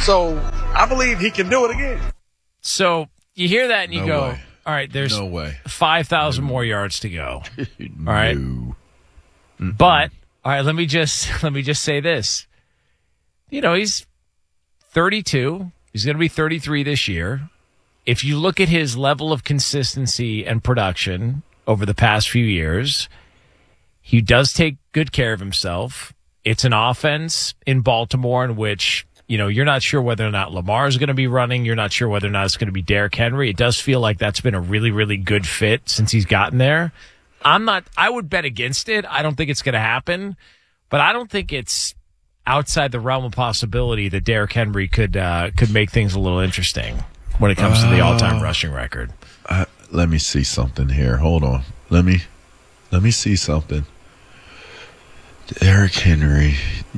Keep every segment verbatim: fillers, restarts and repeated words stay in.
So I believe he can do it again. So you hear that and you No go, way. all right, there's No way. five thousand more yards to go. All right. No. But, all right, let me just let me just say this. You know, he's thirty-two. He's going to be thirty-three this year. If you look at his level of consistency and production over the past few years, he does take good care of himself. It's an offense in Baltimore in which, you know, you're not sure whether or not Lamar is going to be running. You're not sure whether or not it's going to be Derrick Henry. It does feel like that's been a really, really good fit since he's gotten there. I'm not, I would bet against it. I don't think it's going to happen, but I don't think it's outside the realm of possibility that Derrick Henry could, uh, could make things a little interesting when it comes uh, to the all-time rushing record. Uh, let me see something here. Hold on. Let me, let me see something. Derrick Henry.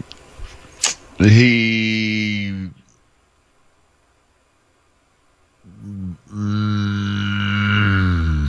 He. Mm,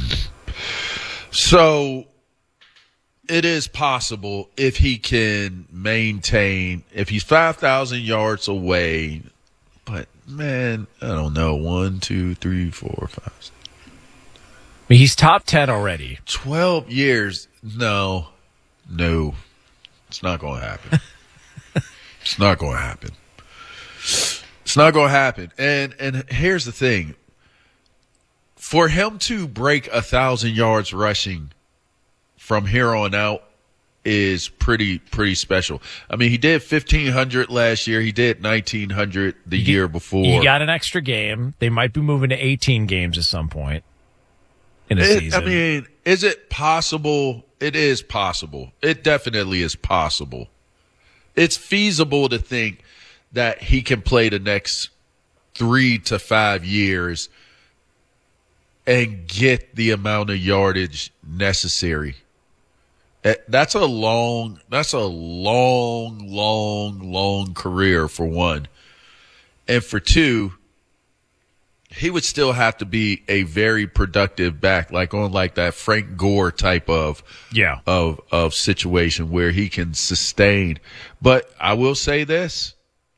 so it is possible if he can maintain, if he's five thousand yards away, but man, I don't know, one, two, three, four, five, six. I mean, he's top ten already. twelve years. No, no, it's not going to happen. It's not going to happen. It's not going to happen. And and here's the thing. For him to break a thousand yards rushing from here on out is pretty pretty special. I mean, he did fifteen hundred last year. He did nineteen hundred the you, year before. He got an extra game. They might be moving to eighteen games at some point in a it, season. I mean, is it possible? It is possible. It definitely is possible. It's feasible to think that he can play the next three to five years and get the amount of yardage necessary. That's a long, that's a long, long, long career for one. And for two, he would still have to be a very productive back, like on like that Frank Gore type of yeah of of situation where he can sustain. But I will say this.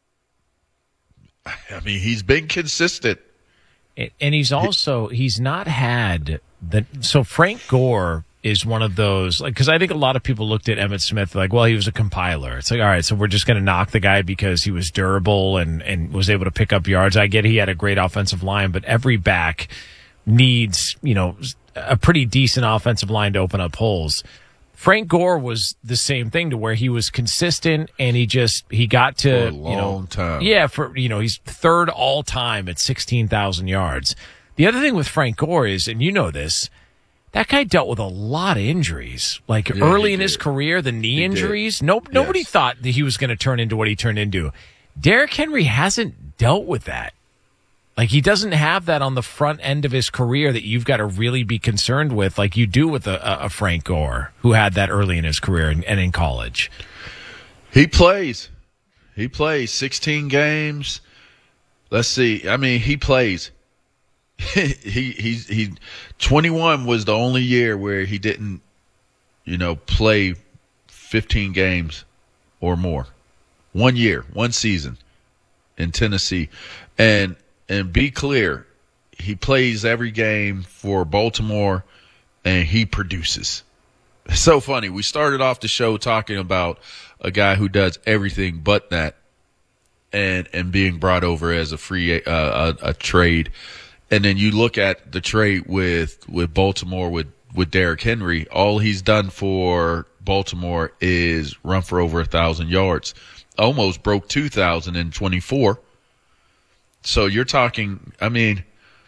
I mean, he's been consistent. And he's also, he's not had the, so Frank Gore is one of those, like, because I think a lot of people looked at Emmitt Smith like, well, he was a compiler. It's like, all right, so we're just going to knock the guy because he was durable and, and was able to pick up yards. I get he had a great offensive line, but every back needs, you know, a pretty decent offensive line to open up holes. Frank Gore was the same thing to where he was consistent and he just, he got to, for a long you know, time. Yeah, for, you know, he's third all time at sixteen thousand yards. The other thing with Frank Gore is, and you know this, that guy dealt with a lot of injuries. Like yeah, early in did. his career, the knee he injuries, no, nobody yes. thought that he was going to turn into what he turned into. Derrick Henry hasn't dealt with that. Like, he doesn't have that on the front end of his career that you've got to really be concerned with, like you do with a, a Frank Gore, who had that early in his career and, and in college. He plays. He plays sixteen games. Let's see. I mean, he plays. he he's he twenty-one was the only year where he didn't, you know, play fifteen games or more. One year, one season in Tennessee. And and be clear, he plays every game for Baltimore and he produces. It's so funny. We started off the show talking about a guy who does everything but that and and being brought over as a free uh, a, a trade. And then you look at the trade with, with Baltimore with, with Derrick Henry. All he's done for Baltimore is run for over a thousand yards. Almost broke two thousand in twenty-four. So you're talking, I mean,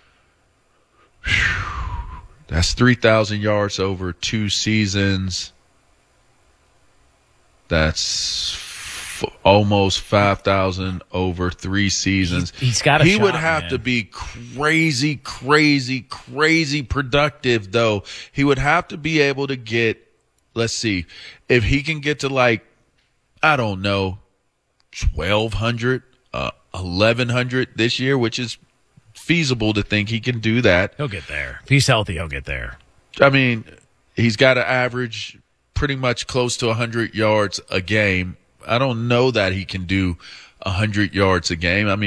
whew, that's three thousand yards over two seasons. That's f- almost five thousand over three seasons. He's, he's got a He shot, would have man. to be crazy, crazy, crazy productive, though. He would have to be able to get, let's see, if he can get to like, I don't know, twelve hundred, uh, eleven hundred this year, which is feasible to think he can do that. He'll get there. If he's healthy, he'll get there. I mean, he's got to average pretty much close to one hundred yards a game. I don't know that he can do one hundred yards a game. I mean,